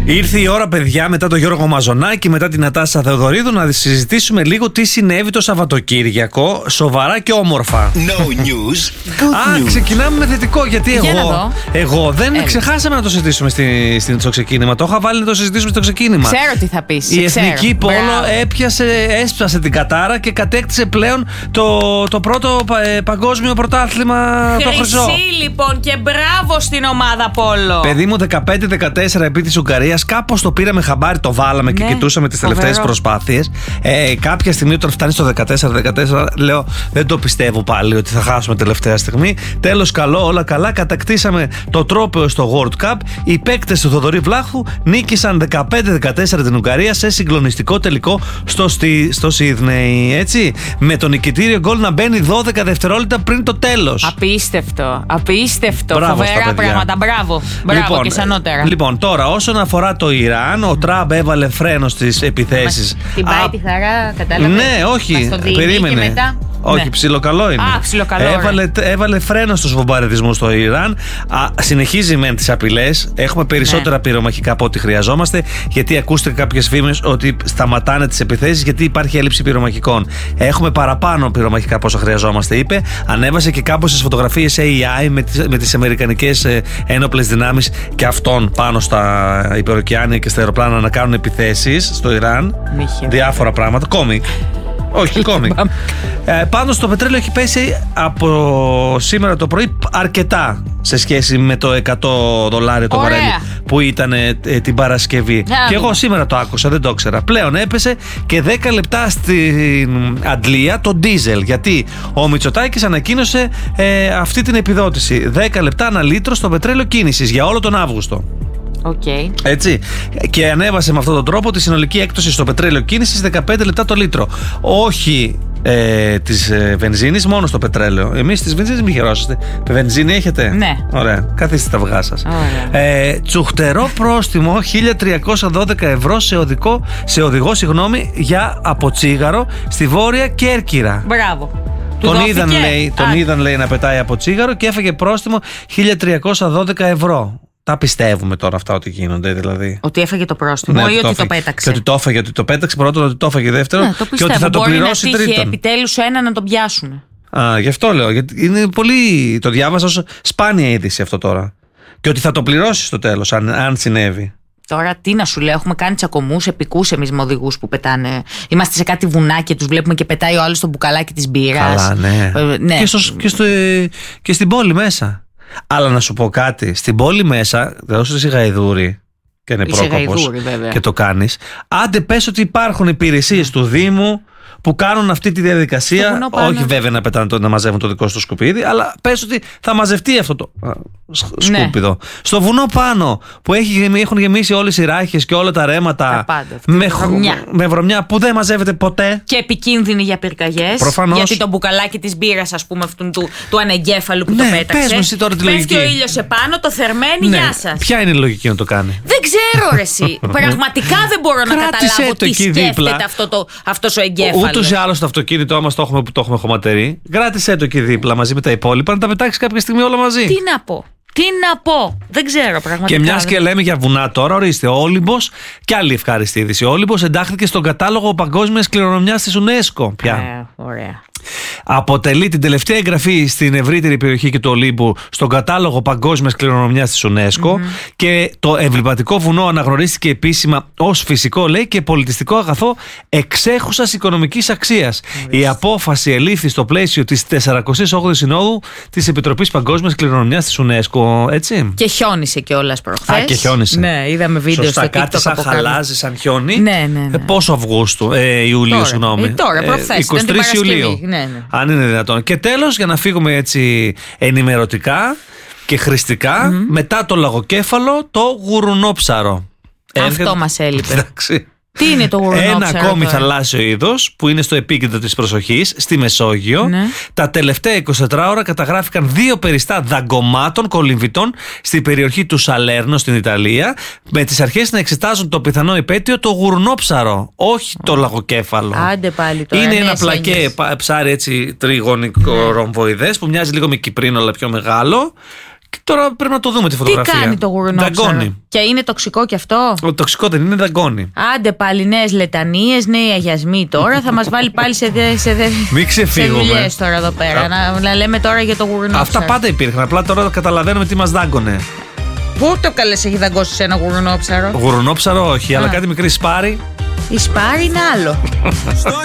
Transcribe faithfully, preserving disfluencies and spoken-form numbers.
Ήρθε η ώρα, παιδιά, μετά τον Γιώργο Μαζονάκη, μετά την Νατάσα Θεοδωρίδου, να συζητήσουμε λίγο τι συνέβη το Σαββατοκύριακο, σοβαρά και όμορφα. No news, good Α, news. ξεκινάμε με θετικό, γιατί Για εγώ, εγώ δεν Έλα. ξεχάσαμε να το συζητήσουμε στη, στην, στο ξεκίνημα. Το είχα βάλει να το συζητήσουμε στο ξεκίνημα. Ξέρω τι θα πεις. Η ξέρω. Εθνική Πόλο Μπράβο. έπιασε, έσπασε την κατάρα και κατέκτησε πλέον το, το πρώτο ε, παγκόσμιο πρωτάθλημα, το χρυσό. Χρυσή λοιπόν, και μπράβο στην ομάδα Πόλο. Παιδί μου, δεκαπέντε δεκατέσσερα επί της Ουγγαρίας, κάπως το πήραμε χαμπάρι, το βάλαμε και Ναι, κοιτούσαμε τις τελευταίες φοβερό. προσπάθειες. Ε, κάποια στιγμή, όταν φτάνει στο δεκατέσσερα δεκατέσσερα, λέω δεν το πιστεύω πάλι ότι θα χάσουμε τελευταία στιγμή. Τέλος, καλό, όλα καλά. Κατακτήσαμε το τρόπαιο στο World Cup. Οι παίκτες του Θοδωρή Βλάχου νίκησαν δεκαπέντε δεκατέσσερα την Ουγγαρία σε συγκλονιστικό τελικό στο, στη, στο Σίδνεϊ. Έτσι. Με το νικητήριο γκολ να μπαίνει δώδεκα δευτερόλεπτα πριν το τέλος. Απίστευτο. Απίστευτο. Μπράβο στα Φοβερά παιδιά. πράγματα. Μπράβο. Μπράβο Λοιπόν, και σανότερα. Λοιπόν, τώρα όσον αφορά το Ιράν, ο Τραμπ έβαλε φρένο στις επιθέσεις. Την πάει Α, τη χαρά, κατάλαβε. Ναι, όχι. Μας το δίνει Περίμενε. και μετά. Όχι, Ναι. ψιλοκαλό είναι. Α, ψιλοκαλό, Έβαλε, έβαλε φρένο στους βομβαρδισμούς στο Ιράν. Α, συνεχίζει με τις απειλές. Έχουμε περισσότερα Ναι. πυρομαχικά από ό,τι χρειαζόμαστε. Γιατί ακούστε κάποιες φήμες ότι σταματάνε τις επιθέσεις γιατί υπάρχει έλλειψη πυρομαχικών. Έχουμε παραπάνω πυρομαχικά από όσα χρειαζόμαστε, είπε. Ανέβασε και κάμποσες φωτογραφίες έι άι με τις, με τις αμερικανικές ε, ένοπλες δυνάμεις και αυτών πάνω στα υπερωκεάνια και στα αεροπλάνα να κάνουν επιθέσεις στο Ιράν. Μύχε. Διάφορα πράγματα. Κόμικ. Όχι, κόμικ. Ε, πάντως το πετρέλαιο έχει πέσει από σήμερα το πρωί αρκετά σε σχέση με το εκατό δολάρια το Ωραία. βαρέλι που ήταν ε, ε, την Παρασκευή. Για Και να εγώ σήμερα το άκουσα, δεν το ήξερα. Πλέον έπεσε και δέκα λεπτά στην Αντλία το ντίζελ. Γιατί ο Μητσοτάκης ανακοίνωσε ε, αυτή την επιδότηση. δέκα λεπτά ένα λίτρο στο πετρέλαιο κίνησης για όλο τον Αύγουστο. Okay. Έτσι. Και ανέβασε με αυτόν τον τρόπο τη συνολική έκπτωση στο πετρέλαιο κίνησης δεκαπέντε λεπτά το λίτρο. Όχι ε, της ε, βενζίνης, μόνο στο πετρέλαιο. Εμείς της βενζίνης μη χαιρόσαστε. Βενζίνη έχετε? Ναι. Ωραία. Καθίστε τα αυγά σας. Ωραία. Ε, τσουχτερό πρόστιμο χίλια τριακόσια δώδεκα ευρώ σε, οδικό, σε οδηγό συγγνώμη, για από τσίγαρο στη Βόρεια Κέρκυρα. Μπράβο. Του Τον δόθηκε. είδαν, λέει, τον Α, είδαν λέει να πετάει από τσίγαρο και έφαγε πρόστιμο χίλια τριακόσια δώδεκα ευρώ. Τα πιστεύουμε τώρα αυτά ότι γίνονται, δηλαδή? Ότι έφαγε το πρόστιμο, Ναι, ή ότι το έφαγε. πέταξε. Και ότι το έφαγε, ότι το πέταξε πρώτον, ότι το έφαγε δεύτερον. Ναι, το και πιστεύω. ότι θα το Μπορεί πληρώσει να τύχει τρίτον. επιτέλους ένα να τον πιάσουν. Α, γι' αυτό λέω. Γιατί είναι πολύ. Το διάβασα ως σπάνια είδηση αυτό τώρα. Και ότι θα το πληρώσει στο τέλος, αν, αν συνέβη. Τώρα τι να σου λέω, έχουμε κάνει τσακωμούς επικούς εμείς με οδηγούς που πετάνε. Είμαστε σε κάτι βουνά και τους βλέπουμε και πετάει ο άλλος στο μπουκαλάκι της μπύρας. Καλά, ναι. Ε, ναι. Και, στο, και, στο, και στην πόλη μέσα. Αλλά να σου πω κάτι. Στην πόλη μέσα, δηλαδή είσαι γαϊδούρη και είναι Είσαι πρόκοπος γαϊδούρη, βέβαια. και το κάνεις, άντε πες ότι υπάρχουν υπηρεσίες του Δήμου που κάνουν αυτή τη διαδικασία. Στο βουνό πάνω. Όχι βέβαια να, πετάνε, το- να μαζεύουν το δικό σου σκουπίδι, αλλά πες ότι θα μαζευτεί αυτό το α, σ- Ναι. σκούπιδο. Στο βουνό πάνω που έχει, γεμί- έχουν γεμίσει όλες οι ράχες και όλα τα ρέματα Τα πάντα, αυτή με, η χ- βρωμιά. με βρωμιά που δεν μαζεύεται ποτέ. Και επικίνδυνη για πυρκαγιές. Προφανώς. Γιατί το μπουκαλάκι της μπύρας, ας πούμε, αυτού του, του ανεγκέφαλου που Ναι, το πέταξε. πες μου εσύ τώρα τη πέφτει λογική. ο ήλιος επάνω, το θερμαίνει, Ναι. γεια σας. Ποια είναι η λογική να το κάνει? Δεν ξέρω, ρε εσύ. Πραγματικά δεν μπορώ να Κράτησέ καταλάβω το τι εκεί σκέφτεται δίπλα. αυτό το, αυτός ο εγκέφαλος. Ούτως ή άλλως το αυτοκίνητό μας το έχουμε που το έχουμε χωματερή. Κράτησέ το εκεί δίπλα μαζί με τα υπόλοιπα να τα πετάξει κάποια στιγμή όλα μαζί. Τι να πω. Τι να πω. Δεν ξέρω πραγματικά. Και μια και λέμε για βουνά τώρα, ορίστε, ο Όλυμπος, και άλλη ευχάριστη είδηση. Ο Όλυμπος εντάχθηκε στον κατάλογο παγκόσμιας κληρονομιάς της UNESCO πια. Ε, ωραία. Αποτελεί την τελευταία εγγραφή στην ευρύτερη περιοχή και του Ολύμπου στον κατάλογο παγκόσμιας κληρονομιάς της UNESCO και το εμβληματικό βουνό αναγνωρίστηκε επίσημα ως φυσικό, λέει, και πολιτιστικό αγαθό εξέχουσας οικονομικής αξίας. Η απόφαση ελήφθη στο πλαίσιο της σαρανταοκτώ όγδοης Συνόδου της Επιτροπής Παγκόσμιας Κληρονομιάς της UNESCO, έτσι. Και χιόνισε κιόλας προχθές. Α, και χιόνισε. Ναι, είδαμε βίντεο Σωστά, στο κάτι TikTok σαν από χαλάζει, σαν χιόνι. Ναι, ναι, ναι. Ε, πόσο Αυγούστου, ε, Ιουλίου, Τώρα. συγγνώμη. Ε, τώρα, προχθές, ήταν την είκοσι τρεις Παρασκευή. Ιουλίου. Ναι, ναι. Αν είναι δυνατόν. Και τέλος, για να φύγουμε έτσι ενημερωτικά και χρηστικά, μετά το λαγοκέφαλο, το γουρουνόψαρο. Αυτό Έρχεται- μας έλειπε. Εντάξει. Τι είναι το γουρουνόψαρο? Ένα ακόμη τώρα? θαλάσσιο είδος που είναι στο επίκεντρο της προσοχής, στη Μεσόγειο. Ναι. Τα τελευταία εικοσιτέσσερις ώρα καταγράφηκαν δύο περιστά δαγκωμάτων κολυμβητών στην περιοχή του Σαλέρνο στην Ιταλία, με τις αρχές να εξετάζουν το πιθανό υπαίτιο το γουρνόψαρο, όχι το λαγοκέφαλο. Άντε πάλι τώρα. Είναι νέες ένα πλακέ έννοιες. πα- ψάρι έτσι τριγωνικό ρομβοειδές που μοιάζει λίγο με κυπρίνο αλλά πιο μεγάλο. Και τώρα πρέπει να το δούμε τη φωτογραφία. Τι κάνει το γουρνόψαρο? Δαγκώνει. Και είναι τοξικό κι αυτό? Ο τοξικό δεν είναι, δαγκώνει. Άντε πάλι νέες λετανίες, νέοι αγιασμοί τώρα. Θα μας βάλει πάλι σε, δε, σε, δε, Μην ξεφύγουμε. σε δουλειές τώρα εδώ πέρα. Να, να λέμε τώρα για το γουρνόψαρο. Αυτά πάντα υπήρχαν. Απλά τώρα καταλαβαίνουμε τι μας δάγκωνε. Πού το καλές έχει δαγκώσει σε ένα γουρνόψαρο? Γουρνόψαρο όχι, Α. αλλά κάτι μικρή σπάρι. Η σπάρι είναι άλλο.